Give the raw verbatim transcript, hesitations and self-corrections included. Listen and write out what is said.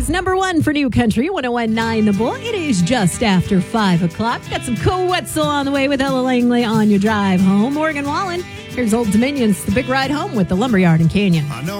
America's number one for New Country, one oh one point nine The Bull. It is just after five o'clock. Got some cool Wetzel on the way with Ella Langley on your drive home. Morgan Wallen, here's Old Dominion. It's the big ride home with the Lumberyard in Canyon. I know.